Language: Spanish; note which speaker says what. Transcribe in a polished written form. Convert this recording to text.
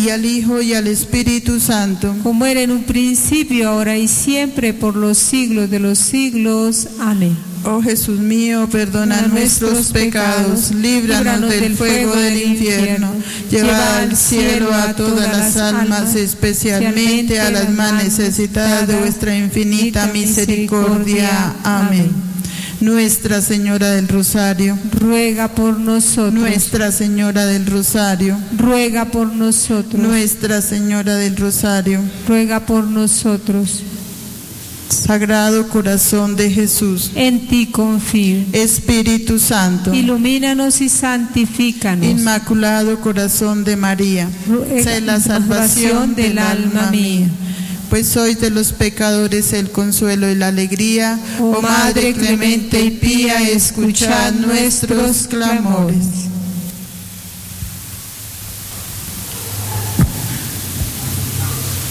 Speaker 1: y al Hijo, y al Espíritu Santo.
Speaker 2: como era en un principio, ahora y siempre, por los siglos de los siglos. Amén.
Speaker 1: Oh Jesús mío, perdona nuestros pecados, líbranos del fuego del infierno, lleva al cielo a todas las almas, especialmente a las más necesitadas de vuestra infinita misericordia. Amén. Nuestra Señora del Rosario,
Speaker 2: ruega por nosotros.
Speaker 1: Nuestra Señora del Rosario,
Speaker 2: ruega por nosotros.
Speaker 1: Nuestra Señora del Rosario,
Speaker 2: ruega por nosotros.
Speaker 1: Sagrado Corazón de Jesús,
Speaker 2: en ti confío.
Speaker 1: Espíritu Santo,
Speaker 2: ilumínanos y santifícanos.
Speaker 1: Inmaculado Corazón de María, sé la salvación del alma mía. Pues sois de los pecadores el consuelo y la alegría. Oh Madre clemente y pía, escuchad nuestros clamores.